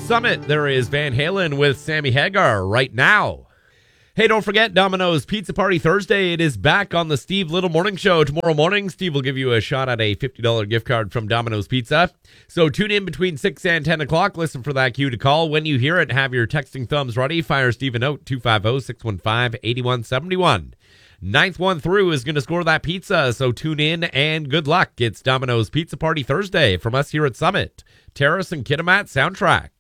Summit, there is Van Halen with Sammy Hagar right now. Hey, don't forget Domino's Pizza Party Thursday. It is back on the Steve Little Morning Show. Tomorrow morning, Steve will give you a shot at a $50 gift card from Domino's Pizza. So tune in between 6 and 10 o'clock. Listen for that cue to call. When you hear it, have your texting thumbs ready. Fire Steve a note, 250-615-8171. Ninth one through is going to score that pizza, so tune in and good luck. It's Domino's Pizza Party Thursday from us here at Summit. Terrace and Kitimat Soundtrack.